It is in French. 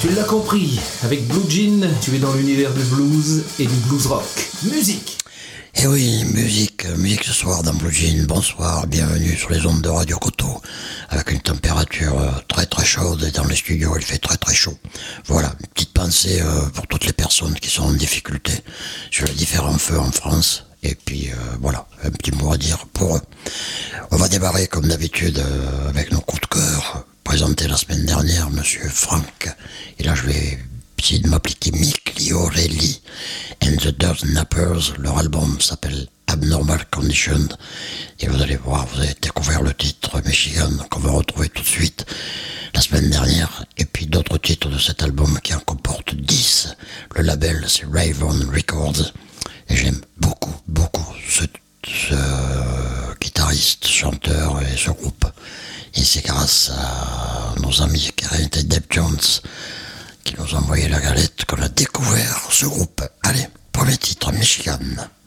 Tu l'as compris, avec Blue Jean, tu es dans l'univers du blues et du blues rock. Musique. Eh oui, musique ce soir dans Blue Jean. Bonsoir, bienvenue sur les ondes de Radio Coteau, avec une température très très chaude, et dans les studios il fait très très chaud. Voilà, une petite pensée pour toutes les personnes qui sont en difficulté sur les différents feux en France. Et puis voilà, un petit mot à dire pour eux. On va démarrer comme d'habitude avec nos coups de cœur, présentés la semaine dernière, Monsieur Franck. Et là je vais essayer de m'appliquer Mick Liorelli and the Dirt Nappers. Leur album s'appelle Abnormal Condition. Et vous allez voir, vous avez découvert le titre Michigan qu'on va retrouver tout de suite la semaine dernière. Et puis d'autres titres de cet album qui en comporte 10. Le label c'est Raven Records. Et j'aime beaucoup ce guitariste, chanteur et ce groupe. Et c'est grâce à nos amis Karen et Deb Jones qui nous ont envoyé la galette qu'on a découvert ce groupe. Allez, premier titre, Michigan.